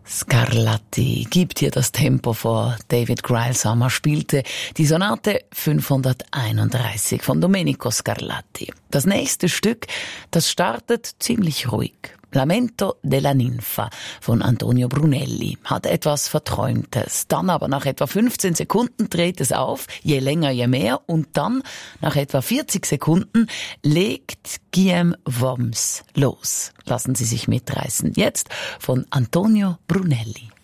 Scarlatti gibt hier das Tempo vor. David Greilsamer spielte die Sonate 531 von Domenico Scarlatti. Das nächste Stück, das startet ziemlich ruhig. Lamento della Ninfa von Antonio Brunelli hat etwas Verträumtes. Dann aber nach etwa 15 Sekunden dreht es auf, je länger, je mehr. Und dann, nach etwa 40 Sekunden, legt Guillaume Worms los. Lassen Sie sich mitreißen. Jetzt von Antonio Brunelli.